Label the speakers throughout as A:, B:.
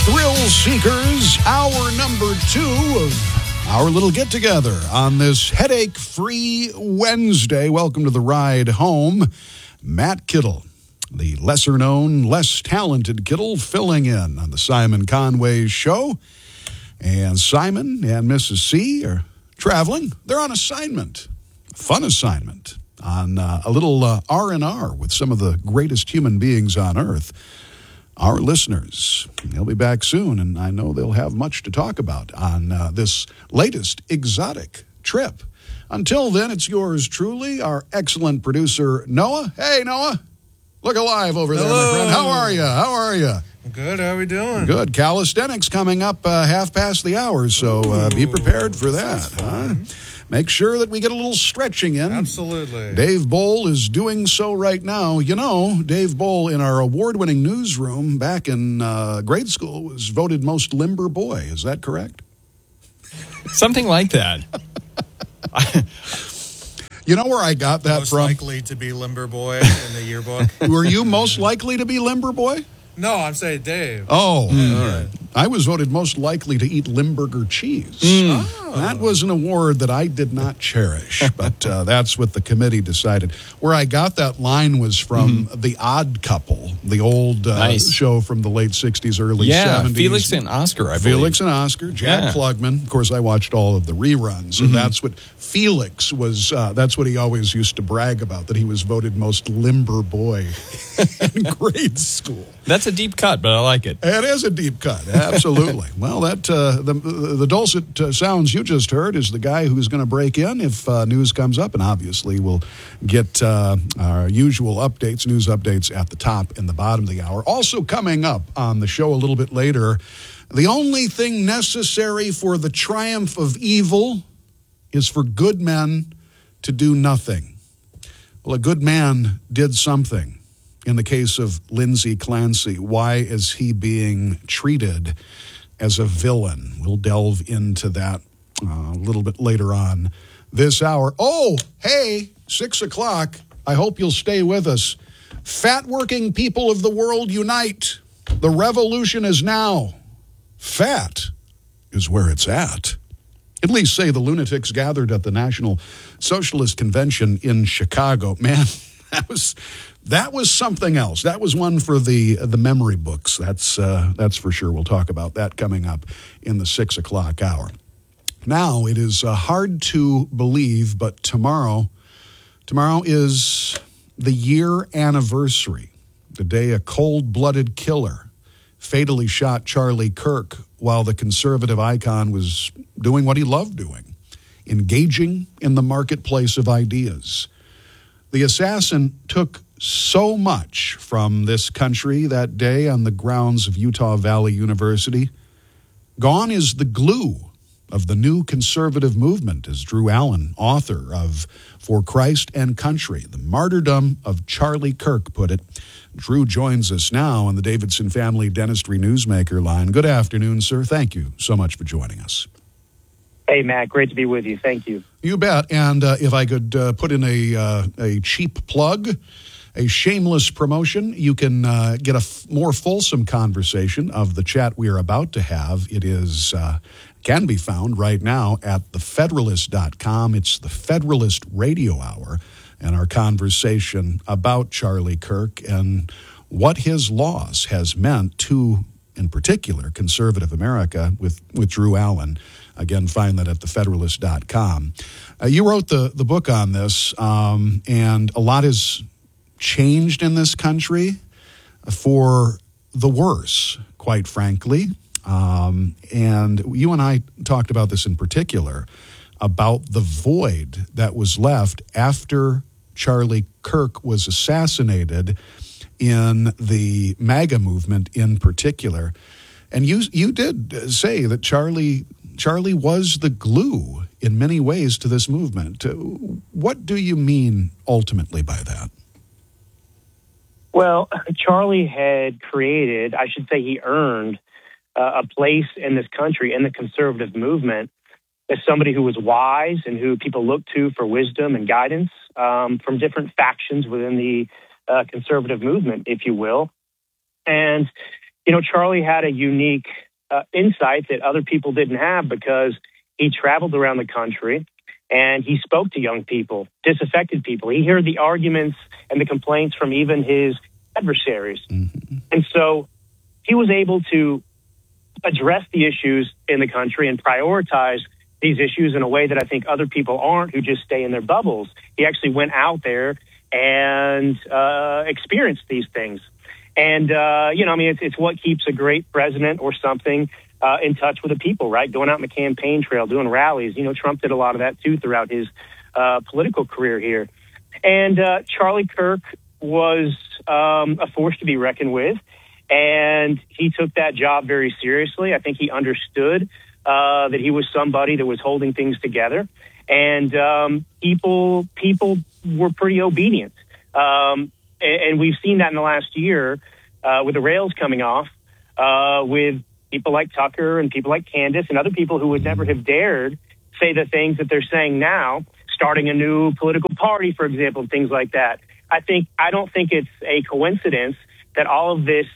A: Thrill Seekers, hour number 2 of our little get-together on this headache-free Wednesday. Welcome to the ride home. Matt Kittle, the lesser-known, less talented Kittle, filling in on the Simon Conway Show. And Simon and Mrs. C are traveling. They're on assignment, a fun assignment, on a little R&R with some of the greatest human beings on earth, our listeners. They'll be back soon, and I know they'll have much to talk about on this latest exotic trip. Until then, it's yours truly, our excellent producer, Noah. Hey, Noah. Look alive over there, my friend. How are you? How are you?
B: Good. How are we doing?
A: Good. Calisthenics coming up half past the hour, so be prepared for that. Make sure that we get a little stretching in.
B: Absolutely.
A: Dave Bohl is doing so right now. You know, Dave Bohl in our award-winning newsroom back in grade school was voted most limber boy. Is that correct?
C: Something like that.
A: You know where I got that
B: most
A: from?
B: Most likely to be limber boy in the yearbook.
A: Were you most likely to be limber boy?
B: No, I'm saying Dave.
A: Oh, all right. I was voted most likely to eat Limburger cheese. That was an award that I did not cherish, but that's what the committee decided. Where I got that line was from The Odd Couple, the old show from the late 60s, early 70s.
C: Felix and Oscar, I believe.
A: Felix and Oscar, Jack Klugman. Of course, I watched all of the reruns, and that's what Felix was, that's what he always used to brag about, that he was voted most limber boy in grade school.
C: That's a deep cut, but I like it.
A: It is a deep cut, absolutely. Well, that the dulcet sounds you just heard is the guy who's going to break in if news comes up, and obviously we'll get our usual updates, news updates at the top and the bottom of the hour. Also coming up on the show a little bit later, the only thing necessary for the triumph of evil is for good men to do nothing. Well, a good man did something. In the case of Lindsay Clancy, why is he being treated as a villain? We'll delve into that a little bit later on this hour. Oh, hey, 6 o'clock. I hope you'll stay with us. Fat working people of the world unite. The revolution is now. Fat is where it's at. At least say the lunatics gathered at the National Socialist Convention in Chicago. Man, that was something else. That was one for the memory books. That's for sure. We'll talk about that coming up in the 6 o'clock hour. Now, it is hard to believe, but tomorrow is the year anniversary, the day a cold-blooded killer fatally shot Charlie Kirk while the conservative icon was doing what he loved doing, engaging in the marketplace of ideas. The assassin took so much from this country that day on the grounds of Utah Valley University. Gone is the glue of the new conservative movement, as Drew Allen, author of For Christ and Country, The Martyrdom of Charlie Kirk, put it. Drew joins us now on the Davidson Family Dentistry Newsmaker line. Good afternoon, sir. Thank you so much for joining us.
D: Hey, Matt, great to be with you. Thank you.
A: You bet. And if I could put in a cheap plug, a shameless promotion, you can get a more fulsome conversation of the chat we are about to have. It is can be found right now at thefederalist.com. It's the Federalist Radio Hour, and our conversation about Charlie Kirk and what his loss has meant to, in particular, conservative America with Drew Allen. Again, find that at thefederalist.com. You wrote the book on this, and a lot has changed in this country for the worse, quite frankly. And you and I talked about this in particular, about the void that was left after Charlie Kirk was assassinated in the MAGA movement in particular. And you did say that Charlie was the glue in many ways to this movement. What do you mean ultimately by that?
D: Well, Charlie had created, I should say he earned, a place in this country, in the conservative movement, as somebody who was wise and who people looked to for wisdom and guidance from different factions within the conservative movement, if you will. And, Charlie had a unique insight that other people didn't have because he traveled around the country and he spoke to young people, disaffected people. He heard the arguments and the complaints from even his adversaries. Mm-hmm. And so he was able to address the issues in the country and prioritize these issues in a way that I think other people aren't, who just stay in their bubbles. He actually went out there and experienced these things. And, it's what keeps a great president or something in touch with the people, right? Going out on the campaign trail, doing rallies. Trump did a lot of that, too, throughout his political career here. And Charlie Kirk was a force to be reckoned with. And he took that job very seriously. I think he understood that he was somebody that was holding things together. And people were pretty obedient. And we've seen that in the last year with the rails coming off, with people like Tucker and people like Candace and other people who would never have dared say the things that they're saying now, starting a new political party, for example, things like that. I don't think it's a coincidence that all of this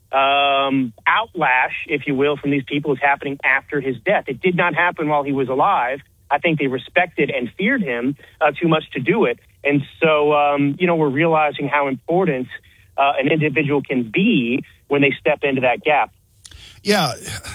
D: outlash, if you will, from these people is happening after his death. It did not happen while he was alive. I think they respected and feared him too much to do it. And so, we're realizing how important an individual can be when they step into that gap.
A: Yeah,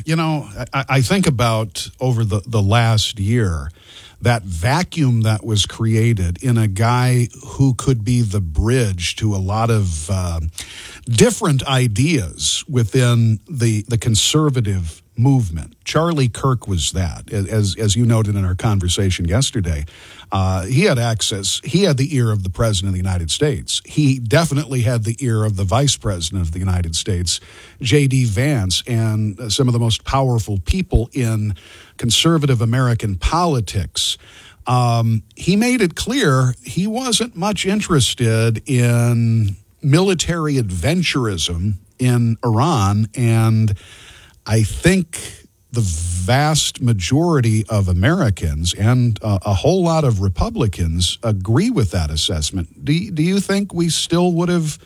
A: I think about over the last year, that vacuum that was created in a guy who could be the bridge to a lot of different ideas within the conservative movement. Charlie Kirk was that, as you noted in our conversation yesterday. He had access. He had the ear of the President of the United States. He definitely had the ear of the Vice President of the United States, J.D. Vance, and some of the most powerful people in conservative American politics. He made it clear he wasn't much interested in military adventurism in Iran, and I think the vast majority of Americans and a whole lot of Republicans agree with that assessment. Do you think we still would have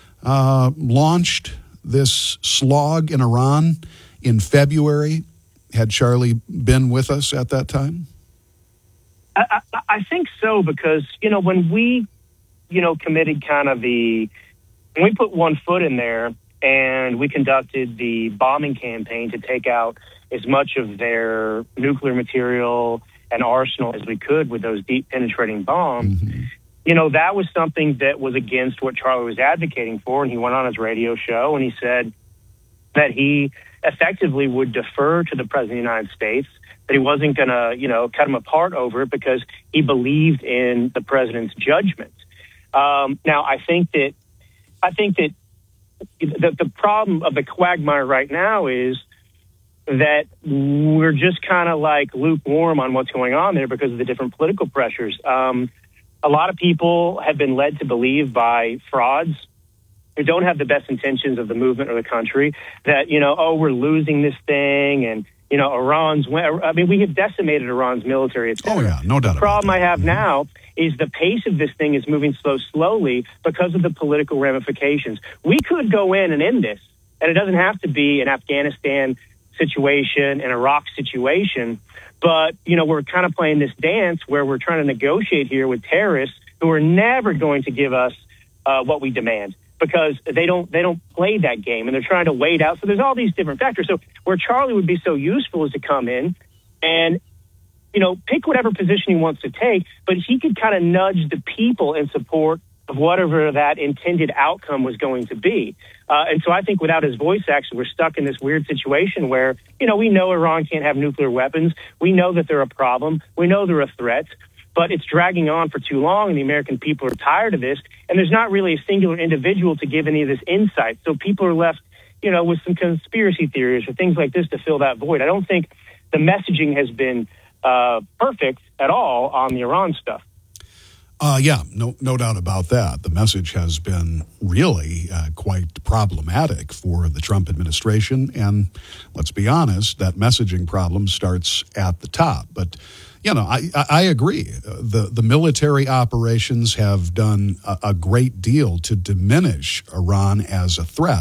A: launched this slog in Iran in February had Charlie been with us at that time?
D: I think so, because, when we, committed when we put one foot in there and we conducted the bombing campaign to take out as much of their nuclear material and arsenal as we could with those deep penetrating bombs, that was something that was against what Charlie was advocating for. And he went on his radio show and he said that he effectively would defer to the President of the United States, that he wasn't going to, cut him apart over it because he believed in the president's judgment. Now, I think that the problem of the quagmire right now is that we're just kind of like lukewarm on what's going on there because of the different political pressures. A lot of people have been led to believe by frauds who don't have the best intentions of the movement or the country that, we're losing this thing and, we have decimated Iran's military.
A: Oh, yeah, no doubt.
D: The problem I have now is the pace of this thing is moving so slowly because of the political ramifications. We could go in and end this, and it doesn't have to be an Afghanistan situation, an Iraq situation, but, we're kind of playing this dance where we're trying to negotiate here with terrorists who are never going to give us what we demand, because they don't play that game and they're trying to wait out. So there's all these different factors. So where Charlie would be so useful is to come in and, pick whatever position he wants to take, but he could kind of nudge the people in support of whatever that intended outcome was going to be. And so I think without his voice action, we're stuck in this weird situation where, we know Iran can't have nuclear weapons. We know that they're a problem. We know they're a threat. But it's dragging on for too long, and the American people are tired of this, and there's not really a singular individual to give any of this insight. So people are left, with some conspiracy theories or things like this to fill that void. I don't think the messaging has been perfect at all on the Iran stuff.
A: No doubt about that. The message has been really quite problematic for the Trump administration, and let's be honest, that messaging problem starts at the top. But I agree. The military operations have done a great deal to diminish Iran as a threat.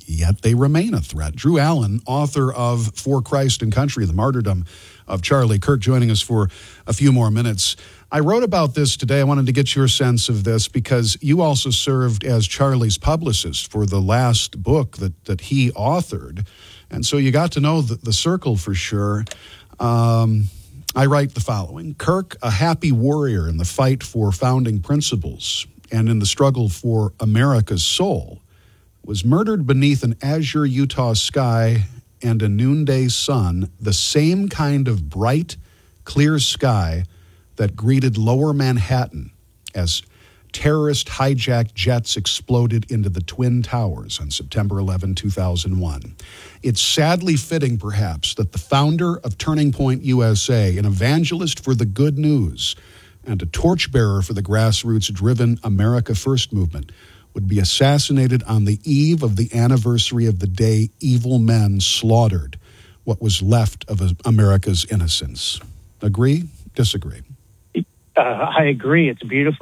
A: yet they remain a threat. Drew Allen, author of For Christ and Country, The Martyrdom of Charlie Kirk, joining us for a few more minutes. I wrote about this today. I wanted to get your sense of this because you also served as Charlie's publicist for the last book that he authored. And so you got to know the circle for sure. I write the following. Kirk, a happy warrior in the fight for founding principles and in the struggle for America's soul, was murdered beneath an azure Utah sky and a noonday sun, the same kind of bright, clear sky that greeted lower Manhattan as terrorist hijacked jets exploded into the Twin Towers on September 11, 2001. It's sadly fitting, perhaps, that the founder of Turning Point USA, an evangelist for the good news, and a torchbearer for the grassroots-driven America First movement, would be assassinated on the eve of the anniversary of the day evil men slaughtered what was left of America's innocence. Agree? Disagree?
D: I agree. It's beautiful.